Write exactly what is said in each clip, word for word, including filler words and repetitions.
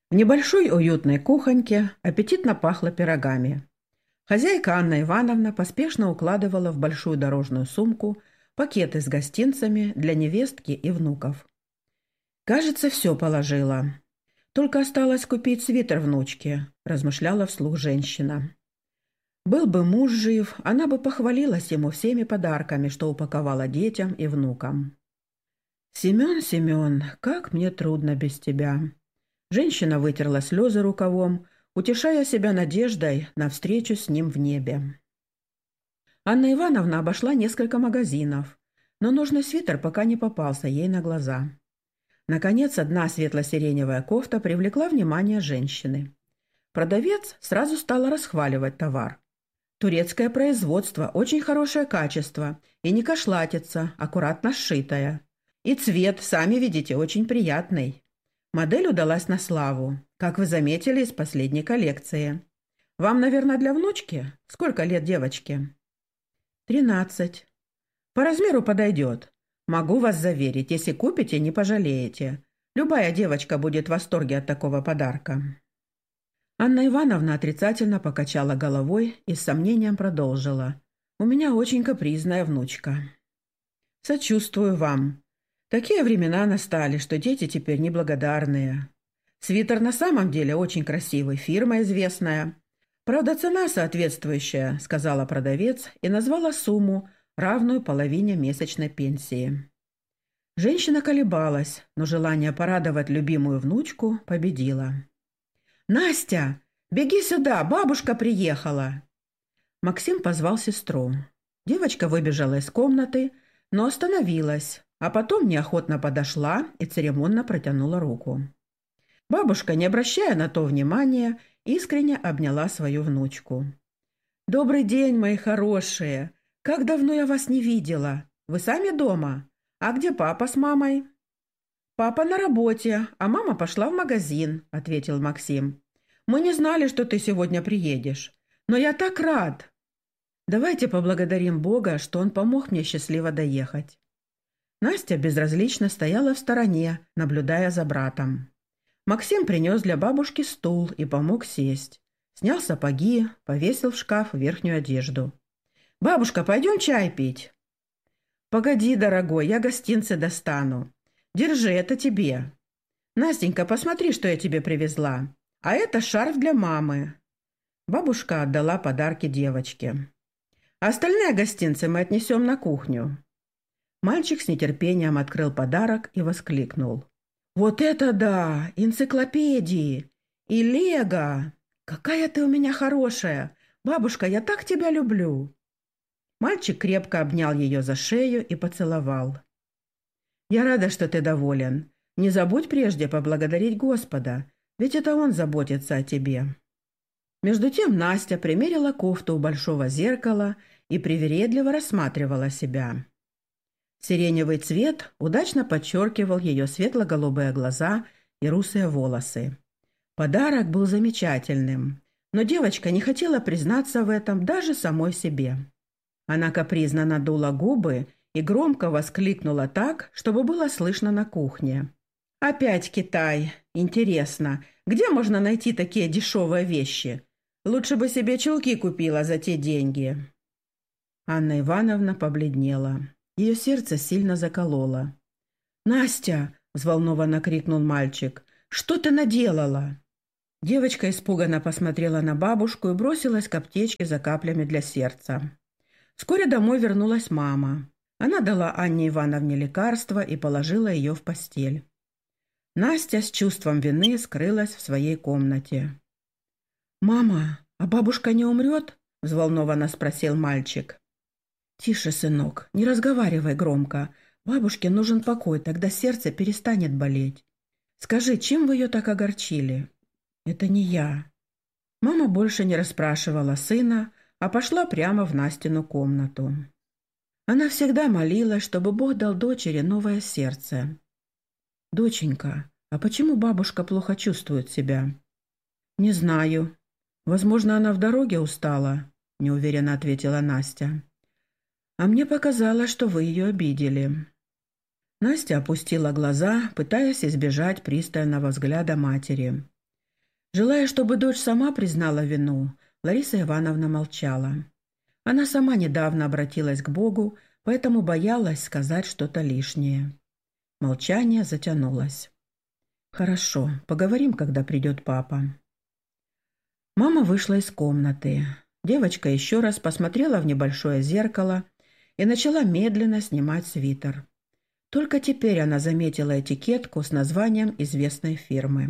В небольшой уютной кухоньке аппетитно пахло пирогами. Хозяйка Анна Ивановна поспешно укладывала в большую дорожную сумку пакеты с гостинцами для невестки и внуков. «Кажется, все положила. Только осталось купить свитер внучке», – размышляла вслух женщина. «Был бы муж жив, она бы похвалилась ему всеми подарками, что упаковала детям и внукам». «Семен, Семен, как мне трудно без тебя». Женщина вытерла слезы рукавом, утешая себя надеждой на встречу с ним в небе. Анна Ивановна обошла несколько магазинов, но нужный свитер пока не попался ей на глаза. Наконец, одна светло-сиреневая кофта привлекла внимание женщины. Продавец сразу стала расхваливать товар. «Турецкое производство, очень хорошее качество, и не кошлатится, аккуратно сшитая. И цвет, сами видите, очень приятный. Модель удалась на славу, как вы заметили из последней коллекции. Вам, наверное, для внучки? Сколько лет девочке?» «Тринадцать. По размеру подойдет. Могу вас заверить, если купите, не пожалеете. Любая девочка будет в восторге от такого подарка». Анна Ивановна отрицательно покачала головой и с сомнением продолжила. «У меня очень капризная внучка». «Сочувствую вам. Такие времена настали, что дети теперь неблагодарные. Свитер на самом деле очень красивый, фирма известная. Правда, цена соответствующая», — сказала продавец и назвала сумму, равную половине месячной пенсии. Женщина колебалась, но желание порадовать любимую внучку победило. «Настя, беги сюда, бабушка приехала!» Максим позвал сестру. Девочка выбежала из комнаты, но остановилась, а потом неохотно подошла и церемонно протянула руку. Бабушка, не обращая на то внимания, искренне обняла свою внучку. «Добрый день, мои хорошие! Как давно я вас не видела! Вы сами дома? А где папа с мамой?» «Папа на работе, а мама пошла в магазин», — ответил Максим. «Мы не знали, что ты сегодня приедешь. Но я так рад!» «Давайте поблагодарим Бога, что Он помог мне счастливо доехать». Настя безразлично стояла в стороне, наблюдая за братом. Максим принес для бабушки стул и помог сесть. Снял сапоги, повесил в шкаф верхнюю одежду. «Бабушка, пойдем чай пить?» «Погоди, дорогой, я гостинцы достану. Держи, это тебе. Настенька, посмотри, что я тебе привезла. А это шарф для мамы». Бабушка отдала подарки девочке. «Остальные гостинцы мы отнесем на кухню». Мальчик с нетерпением открыл подарок и воскликнул. «Вот это да! Энциклопедии! И лего! Какая ты у меня хорошая! Бабушка, я так тебя люблю!» Мальчик крепко обнял ее за шею и поцеловал. «Я рада, что ты доволен. Не забудь прежде поблагодарить Господа, ведь это Он заботится о тебе». Между тем Настя примерила кофту у большого зеркала и привередливо рассматривала себя. Сиреневый цвет удачно подчеркивал ее светло-голубые глаза и русые волосы. Подарок был замечательным, но девочка не хотела признаться в этом даже самой себе. Она капризно надула губы и громко воскликнула так, чтобы было слышно на кухне. «Опять Китай! Интересно, где можно найти такие дешевые вещи? Лучше бы себе чулки купила за те деньги». Анна Ивановна побледнела. Ее сердце сильно закололо. «Настя!» – взволнованно крикнул мальчик. «Что ты наделала?» Девочка испуганно посмотрела на бабушку и бросилась к аптечке за каплями для сердца. Вскоре домой вернулась мама. Она дала Анне Ивановне лекарство и положила ее в постель. Настя с чувством вины скрылась в своей комнате. «Мама, а бабушка не умрет?» – взволнованно спросил мальчик. «Тише, сынок, не разговаривай громко. Бабушке нужен покой, тогда сердце перестанет болеть. Скажи, чем вы ее так огорчили?» «Это не я». Мама больше не расспрашивала сына, а пошла прямо в Настину комнату. Она всегда молилась, чтобы Бог дал дочери новое сердце. «Доченька, а почему бабушка плохо чувствует себя?» «Не знаю. Возможно, она в дороге устала», – неуверенно ответила Настя. «А мне показалось, что вы ее обидели». Настя опустила глаза, пытаясь избежать пристального взгляда матери. Желая, чтобы дочь сама признала вину, Лариса Ивановна молчала. Она сама недавно обратилась к Богу, поэтому боялась сказать что-то лишнее. Молчание затянулось. «Хорошо, поговорим, когда придет папа». Мама вышла из комнаты. Девочка еще раз посмотрела в небольшое зеркало и начала медленно снимать свитер. Только теперь она заметила этикетку с названием известной фирмы.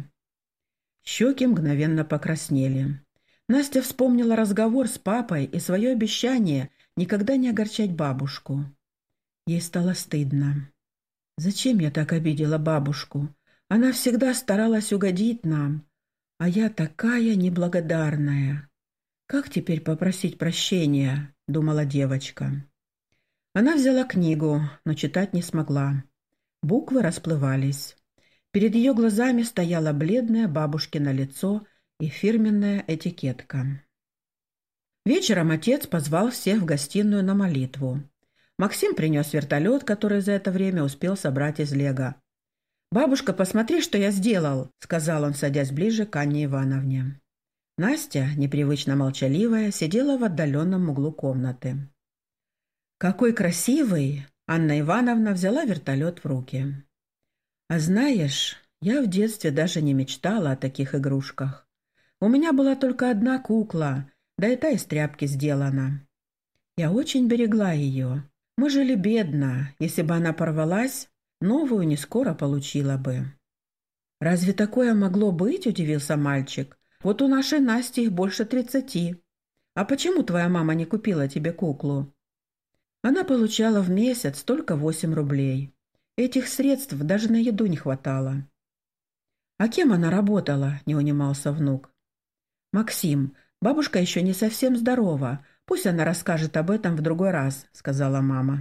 Щеки мгновенно покраснели. Настя вспомнила разговор с папой и свое обещание никогда не огорчать бабушку. Ей стало стыдно. «Зачем я так обидела бабушку? Она всегда старалась угодить нам, а я такая неблагодарная. Как теперь попросить прощения?» — думала девочка. Она взяла книгу, но читать не смогла. Буквы расплывались. Перед ее глазами стояло бледное бабушкино лицо и фирменная этикетка. Вечером отец позвал всех в гостиную на молитву. Максим принес вертолет, который за это время успел собрать из лего. «Бабушка, посмотри, что я сделал», — сказал он, садясь ближе к Анне Ивановне. Настя, непривычно молчаливая, сидела в отдаленном углу комнаты. «Какой красивый!» — Анна Ивановна взяла вертолет в руки. «А знаешь, я в детстве даже не мечтала о таких игрушках. У меня была только одна кукла, да и та из тряпки сделана. Я очень берегла ее. Мы жили бедно. Если бы она порвалась, новую не скоро получила бы». «Разве такое могло быть?» – удивился мальчик. «Вот у нашей Насти их больше тридцати. А почему твоя мама не купила тебе куклу?» Она получала в месяц только восемь рублей. Этих средств даже на еду не хватало. «А кем она работала?» – не унимался внук. «Максим, бабушка еще не совсем здорова. Пусть она расскажет об этом в другой раз», – сказала мама.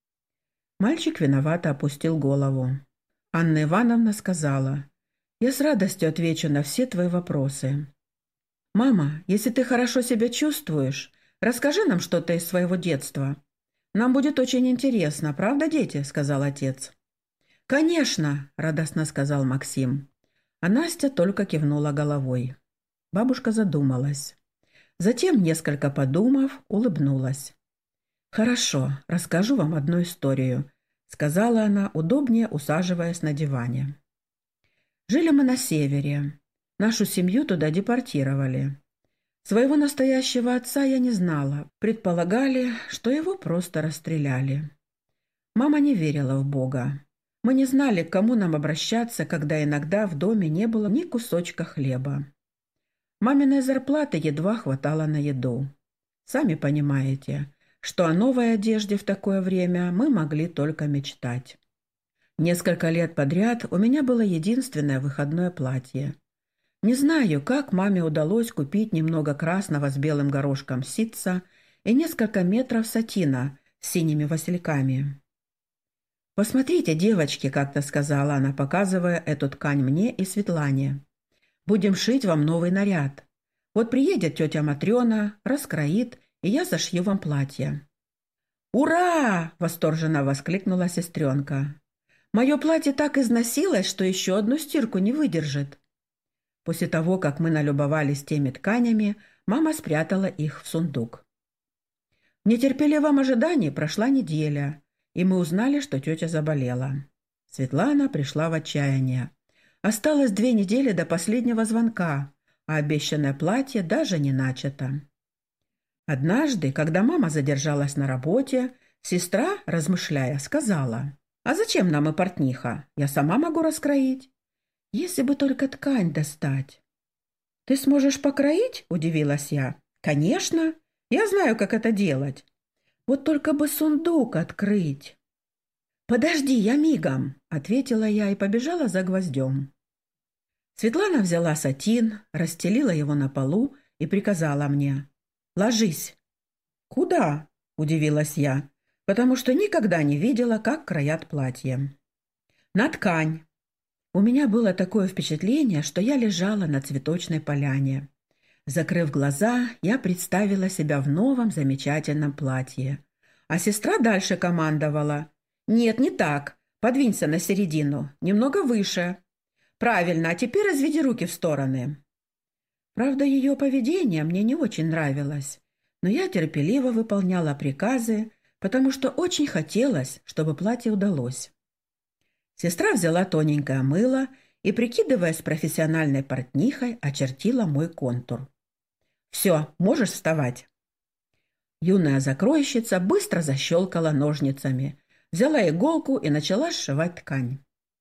Мальчик виновато опустил голову. Анна Ивановна сказала: «Я с радостью отвечу на все твои вопросы. Мама, если ты хорошо себя чувствуешь, расскажи нам что-то из своего детства. Нам будет очень интересно, правда, дети?» – сказал отец. «Конечно!» – радостно сказал Максим. А Настя только кивнула головой. Бабушка задумалась. Затем, несколько подумав, улыбнулась. «Хорошо, расскажу вам одну историю», — сказала она, удобнее усаживаясь на диване. «Жили мы на севере. Нашу семью туда депортировали. Своего настоящего отца я не знала. Предполагали, что его просто расстреляли. Мама не верила в Бога. Мы не знали, к кому нам обращаться, когда иногда в доме не было ни кусочка хлеба. Маминой зарплаты едва хватало на еду. Сами понимаете, что о новой одежде в такое время мы могли только мечтать. Несколько лет подряд у меня было единственное выходное платье. Не знаю, как маме удалось купить немного красного с белым горошком ситца и несколько метров сатина с синими васильками. «Посмотрите, девочки», — как-то сказала она, показывая эту ткань мне и Светлане. «Будем шить вам новый наряд. Вот приедет тетя Матрена, раскроит, и я зашью вам платье». «Ура!» — восторженно воскликнула сестренка. «Мое платье так износилось, что еще одну стирку не выдержит». После того, как мы налюбовались теми тканями, мама спрятала их в сундук. В нетерпеливом ожидании прошла неделя, и мы узнали, что тетя заболела. Светлана пришла в отчаяние. Осталось две недели до последнего звонка, а обещанное платье даже не начато. Однажды, когда мама задержалась на работе, сестра, размышляя, сказала: «А зачем нам и портниха? Я сама могу раскроить. Если бы только ткань достать». «Ты сможешь покроить?» – удивилась я. «Конечно, я знаю, как это делать. Вот только бы сундук открыть». «Подожди, я мигом», – ответила я и побежала за гвоздем. Светлана взяла сатин, расстелила его на полу и приказала мне: «Ложись». «Куда?» – удивилась я, потому что никогда не видела, как кроят платье. «На ткань». У меня было такое впечатление, что я лежала на цветочной поляне. Закрыв глаза, я представила себя в новом замечательном платье. А сестра дальше командовала: «Нет, не так. Подвинься на середину, немного выше. Правильно, а теперь разведи руки в стороны». Правда, ее поведение мне не очень нравилось, но я терпеливо выполняла приказы, потому что очень хотелось, чтобы платье удалось. Сестра взяла тоненькое мыло и, прикидываясь профессиональной портнихой, очертила мой контур. «Все, можешь вставать». Юная закройщица быстро защелкала ножницами, взяла иголку и начала сшивать ткань.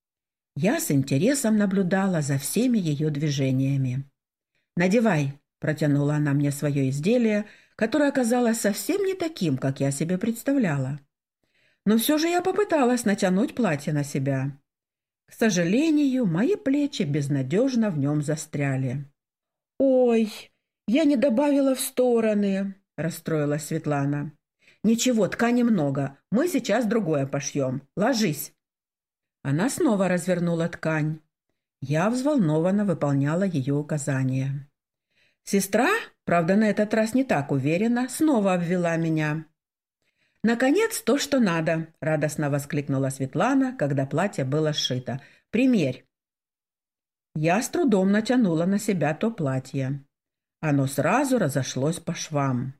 Я с интересом наблюдала за всеми ее движениями. «Надевай», — протянула она мне свое изделие, которое оказалось совсем не таким, как я себе представляла. Но все же я попыталась натянуть платье на себя. К сожалению, мои плечи безнадежно в нем застряли. «Ой, я не добавила в стороны», — расстроилась Светлана. «Ничего, ткани много, мы сейчас другое пошьем. Ложись». Она снова развернула ткань. Я взволнованно выполняла ее указания. Сестра, правда, на этот раз не так уверенно, снова обвела меня. «Наконец, то, что надо!» — радостно воскликнула Светлана, когда платье было сшито. «Примерь!» Я с трудом натянула на себя то платье. Оно сразу разошлось по швам.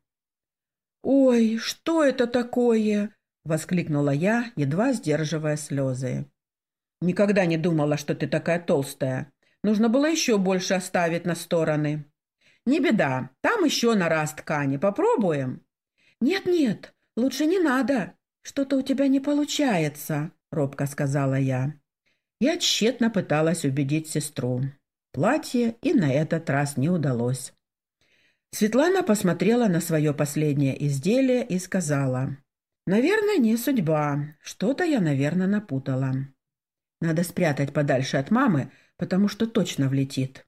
«Ой, что это такое?» — воскликнула я, едва сдерживая слезы. «Никогда не думала, что ты такая толстая. Нужно было еще больше оставить на стороны». «Не беда, там еще на раз ткани. Попробуем?» «Нет-нет, лучше не надо. Что-то у тебя не получается», — робко сказала я. Я тщетно пыталась убедить сестру. Платье и на этот раз не удалось. Светлана посмотрела на свое последнее изделие и сказала: «Наверное, не судьба. Что-то я, наверное, напутала. Надо спрятать подальше от мамы, потому что точно влетит».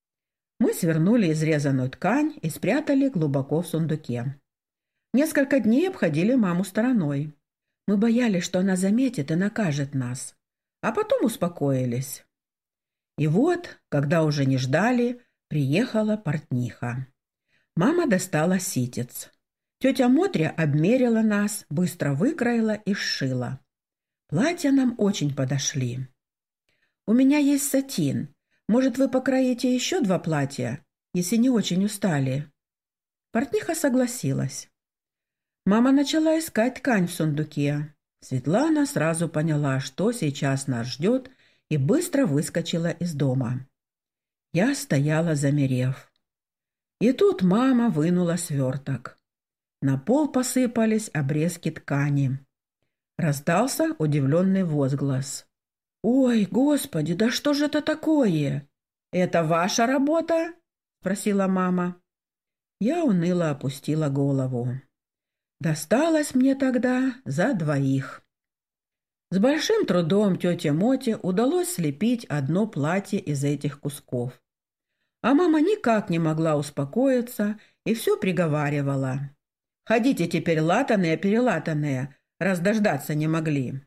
Мы свернули изрезанную ткань и спрятали глубоко в сундуке. Несколько дней обходили маму стороной. Мы боялись, что она заметит и накажет нас. А потом успокоились. И вот, когда уже не ждали, приехала портниха. Мама достала ситец. Тетя Мотря обмерила нас, быстро выкроила и сшила. Платья нам очень подошли. «У меня есть сатин. Может, вы покроите еще два платья, если не очень устали?» Портниха согласилась. Мама начала искать ткань в сундуке. Светлана сразу поняла, что сейчас нас ждет, и быстро выскочила из дома. Я стояла, замерев. И тут мама вынула сверток. На пол посыпались обрезки ткани. Раздался удивленный возглас. «Ой, Господи, да что же это такое?» «Это ваша работа?» — спросила мама. Я уныло опустила голову. Досталось мне тогда за двоих. С большим трудом тете Моте удалось слепить одно платье из этих кусков. А мама никак не могла успокоиться и все приговаривала: «Ходите теперь латаные-перелатанные, раз дождаться не могли».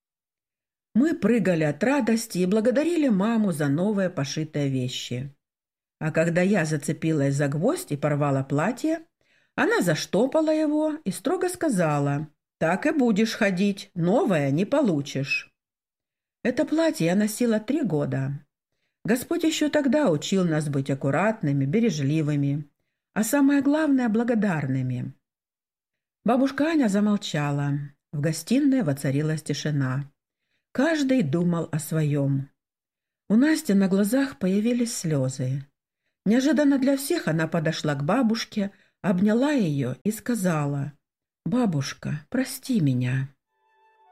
Мы прыгали от радости и благодарили маму за новые пошитые вещи. А когда я зацепилась за гвоздь и порвала платье, она заштопала его и строго сказала: «Так и будешь ходить, новое не получишь». Это платье я носила три года. Господь еще тогда учил нас быть аккуратными, бережливыми, а самое главное — благодарными. Бабушка Аня замолчала. В гостиной воцарилась тишина. Каждый думал о своем. У Насти на глазах появились слезы. Неожиданно для всех она подошла к бабушке, обняла ее и сказала: «Бабушка, прости меня».